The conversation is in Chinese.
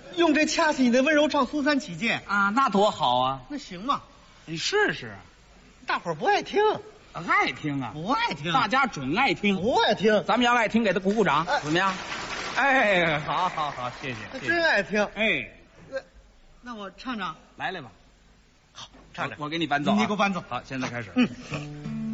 用这掐起你的温柔唱苏三起解啊，那多好啊！ 那行吗？ 你试试。 大伙儿不爱听， 爱听啊， 不爱听， 大家准爱听， 不爱听。 咱们要爱听，给他鼓鼓掌，怎么样？哎，好，谢谢。 真爱听。 哎， 那我唱唱， 来吧。 好，唱唱。 我给你伴奏， 你给我伴奏。 好，现在开始。